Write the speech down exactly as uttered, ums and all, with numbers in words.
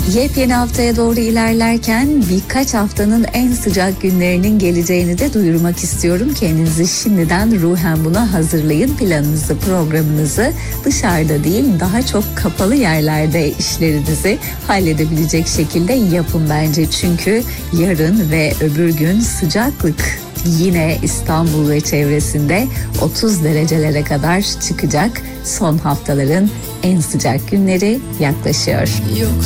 Yepyeni haftaya doğru ilerlerken birkaç haftanın en sıcak günlerinin geleceğini de duyurmak istiyorum. Kendinizi şimdiden ruhen buna hazırlayın. Planınızı, programınızı dışarıda değil, daha çok kapalı yerlerde işlerinizi halledebilecek şekilde yapın bence. Çünkü yarın ve öbür gün sıcaklık yine İstanbul ve çevresinde otuz derecelere kadar çıkacak. Son haftaların en sıcak günleri yaklaşıyor. Yok.